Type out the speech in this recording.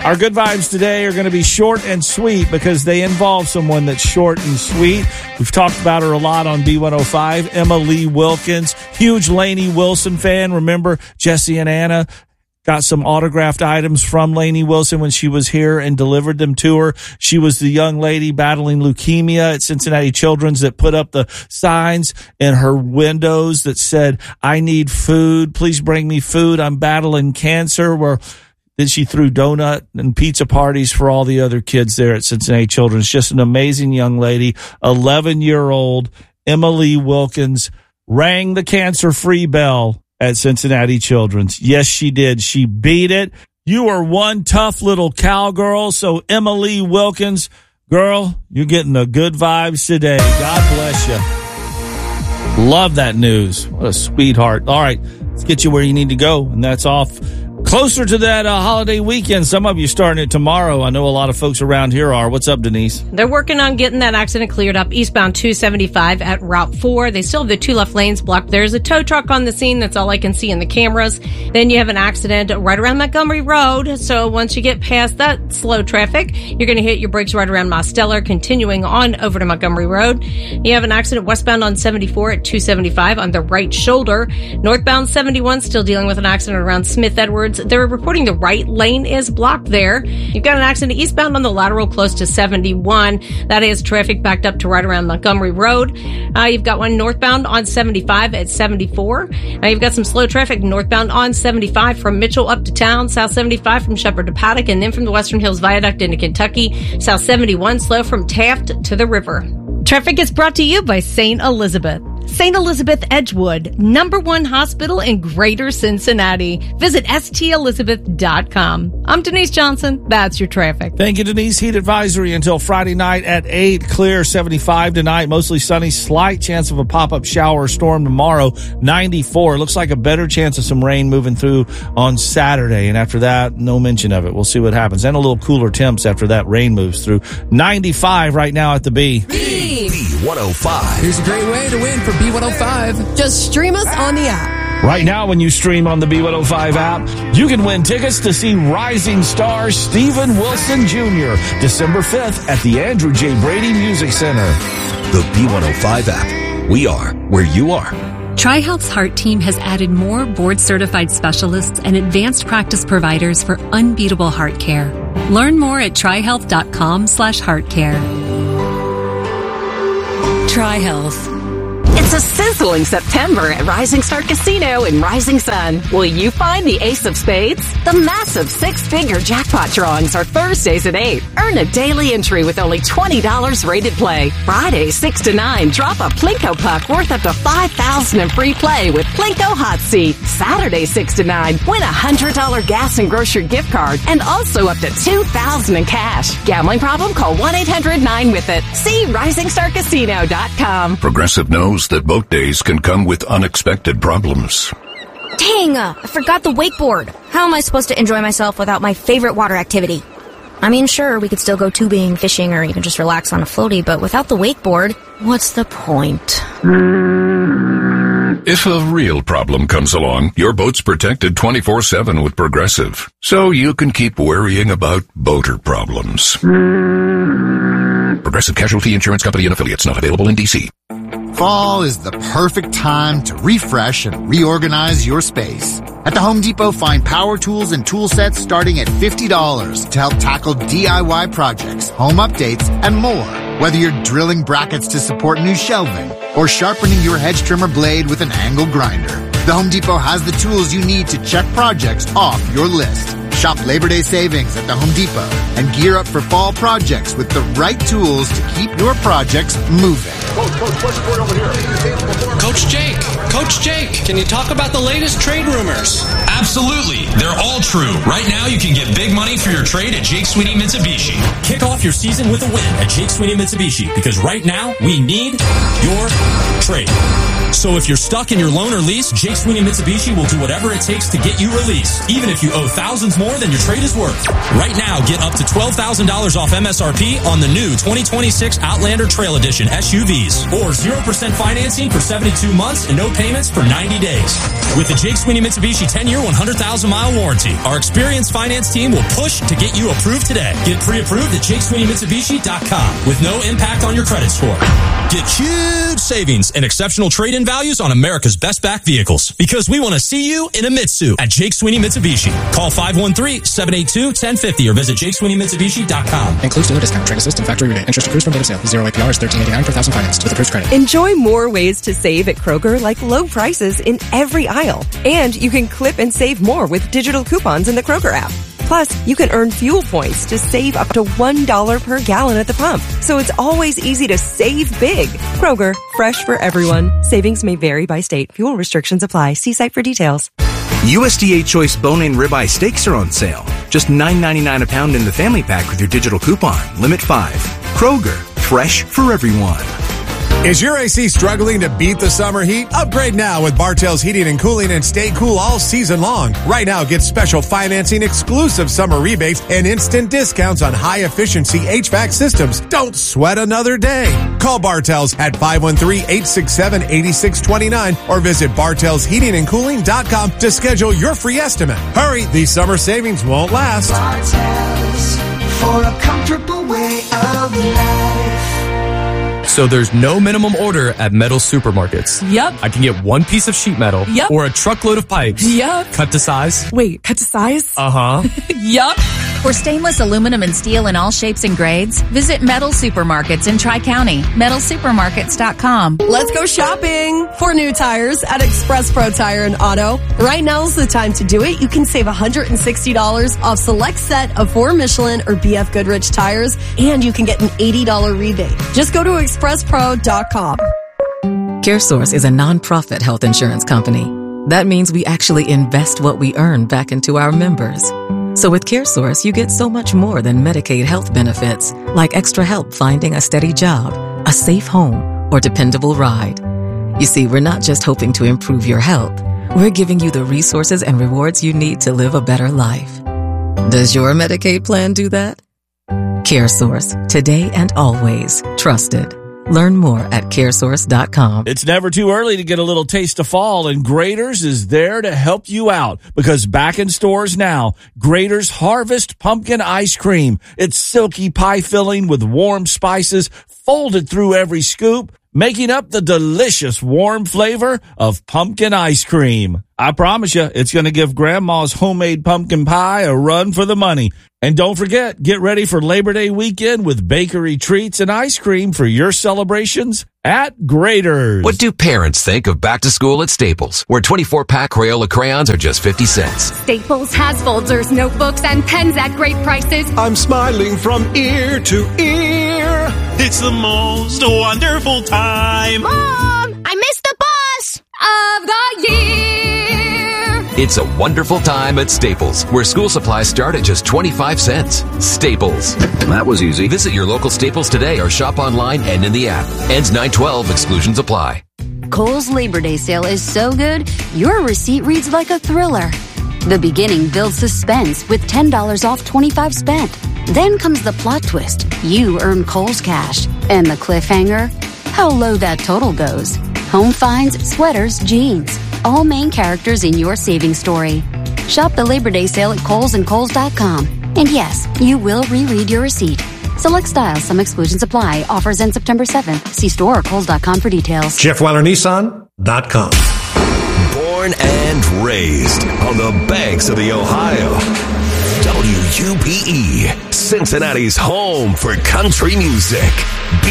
Our good vibes today are going to be short and sweet because they involve someone that's short and sweet. We've talked about her a lot on B105. Emma Lee Wilkins, huge Lainey Wilson fan. Remember, Jesse and Anna got some autographed items from Lainey Wilson when she was here and delivered them to her. She was the young lady battling leukemia at Cincinnati Children's that put up the signs in her windows that said, "I need food. Please bring me food. I'm battling cancer." Then she threw donut and pizza parties for all the other kids there at Cincinnati Children's. Just an amazing young lady. 11-year-old Emma Lee Wilkins rang the cancer-free bell at Cincinnati Children's. Yes, she did. She beat it. You are one tough little cowgirl. So Emma Lee Wilkins, girl, you're getting the good vibes today. God bless you. Love that news. What a sweetheart. All right, let's get you where you need to go. And that's off closer to that holiday weekend. Some of you starting it tomorrow. I know a lot of folks around here are. What's up, Denise? They're working on getting that accident cleared up eastbound 275 at Route 4. They still have the two left lanes blocked. There's a tow truck on the scene. That's all I can see in the cameras. Then you have an accident right around Montgomery Road. So once you get past that slow traffic, you're going to hit your brakes right around Mosteller, continuing on over to Montgomery Road. You have an accident westbound on 74 at 275 on the right shoulder. Northbound 71 still dealing with an accident around Smith Edwards. They're reporting the right lane is blocked there. You've got an accident eastbound on the lateral close to 71. That is traffic backed up to right around Montgomery Road. You've got one northbound on 75 at 74. You've got some slow traffic northbound on 75 from Mitchell up to town, south 75 from Shepherd to Paddock, and then from the Western Hills Viaduct into Kentucky, south 71 slow from Taft to the river. Traffic is brought to you by St. Elizabeth. St. Elizabeth Edgewood, #1 hospital in Greater Cincinnati. Visit stelizabeth.com. I'm Denise Johnson. That's your traffic. Thank you, Denise. Heat advisory until Friday night at 8. Clear 75 tonight. Mostly sunny. Slight chance of a pop-up shower or storm tomorrow. 94. Looks like a better chance of some rain moving through on Saturday. And after that, no mention of it. We'll see what happens. And a little cooler temps after that rain moves through. 95 right now at the B. B105. Here's a great way to win for B105. Just stream us on the app. Right now, when you stream on the B105 app, you can win tickets to see rising star Steven Wilson Jr. December 5th at the Andrew J. Brady Music Center. The B105 app. We are where you are. TriHealth's Heart Team has added more board-certified specialists and advanced practice providers for unbeatable heart care. Learn more at trihealth.com/heartcare. TriHealth. It's a sizzling September at Rising Star Casino in Rising Sun. Will you find the ace of spades? The massive six-figure jackpot drawings are Thursdays at 8. Earn a daily entry with only $20 rated play. Fridays 6 to 9, drop a Plinko puck worth up to $5,000 in free play with Plinko Hot Seat. Saturday 6 to 9, win a $100 gas and grocery gift card and also up to $2,000 in cash. Gambling problem? Call 1-800-9-WITH-IT. See RisingStarCasino.com. Progressive knows that boat days can come with unexpected problems. Dang, I forgot the wakeboard. How am I supposed to enjoy myself without my favorite water activity? I mean, sure, we could still go tubing, fishing, or even just relax on a floaty, but without the wakeboard, what's the point? If a real problem comes along, your boat's protected 24/7 with Progressive, so you can keep worrying about boater problems. Progressive Casualty Insurance Company and Affiliates, not available in D.C. Fall is the perfect time to refresh and reorganize your space. At the Home Depot, find power tools and tool sets starting at $50 to help tackle DIY projects, home updates, and more. Whether you're drilling brackets to support new shelving or sharpening your hedge trimmer blade with an angle grinder, the Home Depot has the tools you need to check projects off your list. Shop Labor Day savings at the Home Depot and gear up for fall projects with the right tools to keep your projects moving. Coach Jake, can you talk about the latest trade rumors? Absolutely. They're all true. Right now, you can get big money for your trade at Jake Sweeney Mitsubishi. Kick off your season with a win at Jake Sweeney Mitsubishi, because right now, we need your trade. So if you're stuck in your loan or lease, Jake Sweeney Mitsubishi will do whatever it takes to get you released, even if you owe thousands more than your trade is worth. Right now, get up to $12,000 off MSRP on the new 2026 Outlander Trail Edition SUVs. Or 0% financing for 72 months and no payments for 90 days. With the Jake Sweeney Mitsubishi 10-year, 100,000-mile warranty, our experienced finance team will push to get you approved today. Get pre-approved at JakeSweeneyMitsubishi.com with no impact on your credit score. Get huge savings and exceptional trade-in values on America's best back vehicles. Because we want to see you in a Mitsu at Jake Sweeney Mitsubishi. Call 513-782-1050 or visit JakeSweeneyMitsubishi.com. Includes dealer discount, trade assist, and factory rebate. Interest accrues from date of sale. 0 APR is $13.89 per thousand financed with approved credit. Enjoy more ways to save at Kroger, like low prices in every aisle. And you can clip and save more with digital coupons in the Kroger app. Plus, you can earn fuel points to save up to $1 per gallon at the pump. So it's always easy to save big. Kroger, fresh for everyone. Savings may vary by state. Fuel restrictions apply. See site for details. USDA Choice Bone-In Ribeye Steaks are on sale. Just $9.99 a pound in the family pack with your digital coupon. Limit 5. Kroger, fresh for everyone. Is your AC struggling to beat the summer heat? Upgrade now with Bartell's Heating and Cooling and stay cool all season long. Right now, get special financing, exclusive summer rebates, and instant discounts on high-efficiency HVAC systems. Don't sweat another day. Call Bartell's at 513-867-8629 or visit Bartell'sHeatingandCooling.com to schedule your free estimate. Hurry, these summer savings won't last. Bartell's, for a comfortable way of life. So there's no minimum order at metal supermarkets. Yep. I can get one piece of sheet metal. Yep. Or a truckload of pipes. Yep. Cut to size. Wait, cut to size? Uh-huh. Yup. For stainless aluminum and steel in all shapes and grades, visit Metal Supermarkets in Tri-County. MetalSupermarkets.com. Let's go shopping for new tires at Express Pro Tire and Auto. Right now's the time to do it. You can save $160 off select set of 4 Michelin or BF Goodrich tires, and you can get an $80 rebate. Just go to ExpressPro.com. CareSource is a nonprofit health insurance company. That means we actually invest what we earn back into our members. So with CareSource, you get so much more than Medicaid health benefits, like extra help finding a steady job, a safe home, or dependable ride. You see, we're not just hoping to improve your health. We're giving you the resources and rewards you need to live a better life. Does your Medicaid plan do that? CareSource, today and always trusted. Learn more at caresource.com. It's never too early to get a little taste of fall, and Graeter's is there to help you out because back in stores now, Graeter's Harvest Pumpkin Ice Cream. It's silky pie filling with warm spices folded through every scoop, making up the delicious warm flavor of pumpkin ice cream. I promise you, it's going to give Grandma's homemade pumpkin pie a run for the money. And don't forget, get ready for Labor Day weekend with bakery treats and ice cream for your celebrations at Graeter's. What do parents think of back to school at Staples, where 24-pack Crayola crayons are just 50 cents? Staples has folders, notebooks, and pens at great prices. I'm smiling from ear to ear. It's the most wonderful time. Mom, I missed the bus of the year. It's a wonderful time at Staples, where school supplies start at just 25 cents. Staples. That was easy. Visit your local Staples today or shop online and in the app. Ends 9/12. Exclusions apply. Kohl's Labor Day sale is so good, your receipt reads like a thriller. The beginning builds suspense with $10 off 25 spent. Then comes the plot twist. You earn Kohl's cash. And the cliffhanger? How low that total goes. Home finds, sweaters, jeans. All main characters in your savings story. Shop the Labor Day sale at Kohl's and Kohl's.com. And yes, you will reread your receipt. Select styles, some exclusions apply. Offers end September 7th. See store or Kohl's.com for details. JeffWeilerNissan.com. Born and raised on the banks of the Ohio. WUPE, Cincinnati's home for country music.